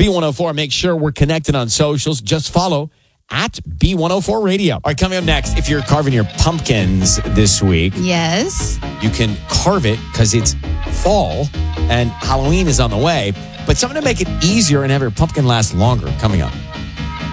B104. Make sure we're connected on socials. Just follow at B104 Radio. All right, coming up next, if you're carving your pumpkins this week, Yes. you can carve it because it's fall and Halloween is on the way. But something to make it easier and have your pumpkin last longer coming up.